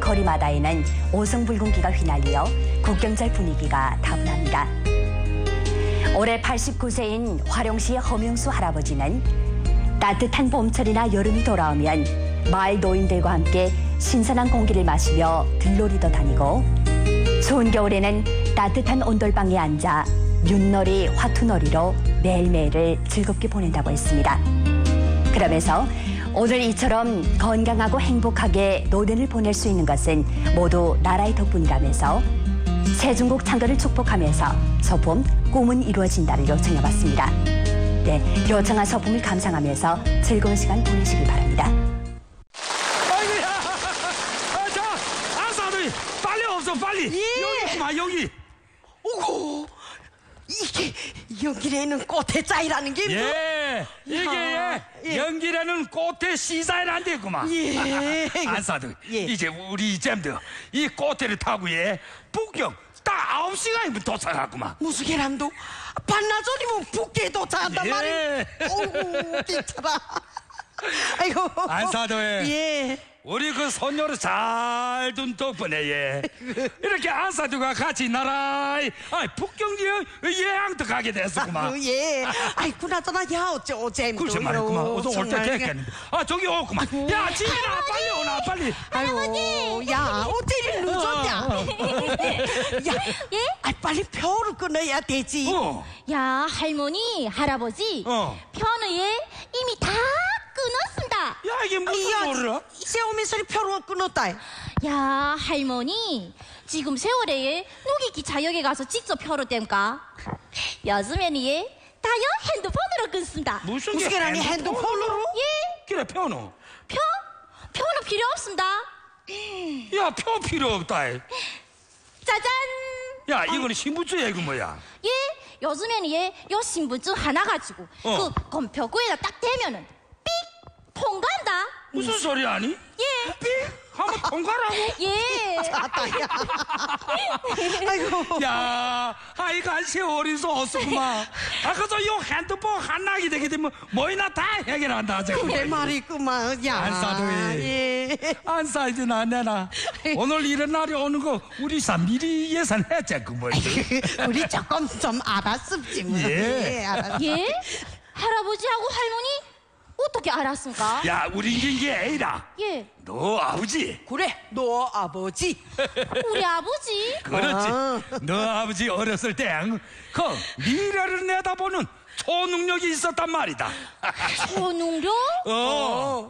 거리마다에는 오성불궁기가 휘날리어 국경절 분위기가 다분합니다. 올해 89세인 화룡시의 허명수 할아버지는 따뜻한 봄철이나 여름이 돌아오면 마을 노인들과 함께 신선한 공기를 마시며 들놀이도 다니고 추운 겨울에는 따뜻한 온돌방에 앉아 윷놀이, 화투놀이로 매일매일을 즐겁게 보낸다고 했습니다. 그러면서 오늘 이처럼 건강하고 행복하게 노년을 보낼 수 있는 것은 모두 나라의 덕분이라면서 새중국 창건을 축복하면서 소품 꿈은 이루어진다를 요청해봤습니다. 네, 요청한 소품을 감상하면서 즐거운 시간 보내시길 바랍니다. 아이고야! 자, 안사들 빨리 없어 빨리. 예. 여기 있구만 여기. 오고 이게 연길에는 꽃의 짜이라는 게 뭐? 예, 이게 예. 연기라는 꽃의 시사에는 데구만. 예. 안사들 예. 이제 우리 잼들 이 꽃대를 타고 북경 딱 9시간이면 도착하구만. 무슨 계란도 반나절이면 북계에 도착한단 예. 말이야. 어우 괜찮아. 아이고 안사들 예. 우리 그 손녀를 잘 둔 덕분에 이렇게 안사두가 같이 나라에 북경 여행도 가게 됐었구만. 아유, 예. 아이 그나저나 야 어쩌잼. 글쎄 말했구만. 어서 올 때 됐겠는데. 아 저기 오구만. 야 지민아 빨리 오나 빨리. 아이고 야 어째 이리 늦었냐. 야 예? 아 빨리 표를 끊어야 되지. 야, 할머니, 할아버지, 편을 이미 다 끊었습니다. 야 이게 무슨 소리야? 세오미설이 표를 끊었다. 야, 할머니, 지금 세월에 누기 기차역에 가서 직접 표를 뗀까? 요즘에는 다요 핸드폰으로 끊습니다. 무슨 계란이 핸드폰으로? 예? 그래 표는. 표? 표는 필요 없습니다. 야 표 필요 없다. 짜잔! 야 이거는 신분증이야 이거 뭐야? 예? 요즘에는 요 신분증 하나 가지고 그 검표구에다 딱 대면은 삑! 통과한다. 무슨 소리 아니? 예. 삑! 하면 통과라고? 예. 아이고. 야, 아이가 세월이서 없었구만. 그래서 요 핸드폰 한락이 되게 되면 뭐이나 다 해결한다. 그래 말이구만. 야. 안사도에. 예. 안사이드나 내나. 오늘 이런 날이 오는 거 우리 미리 예산했지 그 뭐지? 우리 조금 좀 알았습지 뭐. 예. 알았. 예? 할아버지하고 할머니 어떻게 알았습니까? 야, 우리 이게 애라. 예. 너 아버지. 그래 너 아버지. 우리 아버지. 그렇지. 너 아버지 어렸을 때 그 미래를 내다보는 초능력이 있었단 말이다. 초능력?